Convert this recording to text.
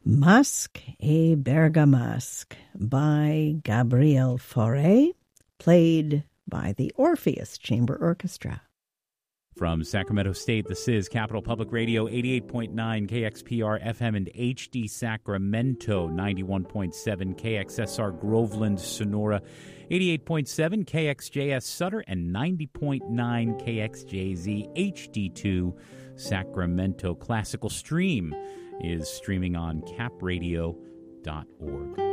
Masque et Bergamasque by Gabriel Fauré, played by the Orpheus Chamber Orchestra. From Sacramento State, this is Capital Public Radio, 88.9 KXPR FM and HD Sacramento, 91.7 KXSR Groveland, Sonora, 88.7 KXJS Sutter, and 90.9 KXJZ HD2 Sacramento. Classical Stream is streaming on capradio.org.